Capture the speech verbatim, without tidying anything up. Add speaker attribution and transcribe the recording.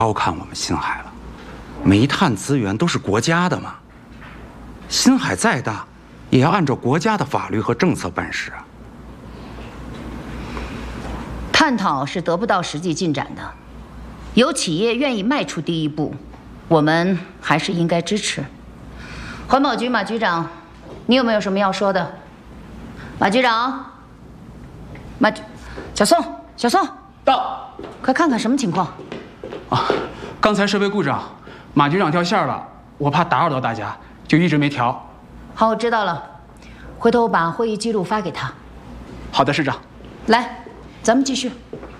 Speaker 1: 高看我们新海了。煤炭资源都是国家的嘛，新海再大，也要按照国家的法律和政策办事啊。
Speaker 2: 探讨是得不到实际进展的，有企业愿意迈出第一步，我们还是应该支持。环保局马局长，你有没有什么要说的？马局长，马局，小宋，小宋，
Speaker 3: 到，
Speaker 2: 快看看什么情况？
Speaker 3: 啊，刚才设备故障，马局长掉线了，我怕打扰到大家，就一直没调。
Speaker 2: 好，我知道了，回头把会议记录发给他。
Speaker 3: 好的，市长。
Speaker 2: 来，咱们继续。